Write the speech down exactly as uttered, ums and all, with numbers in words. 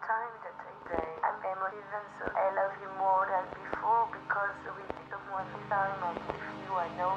time that I say I'm emotive and so I love you more than before because with someone this time I'm with you, I know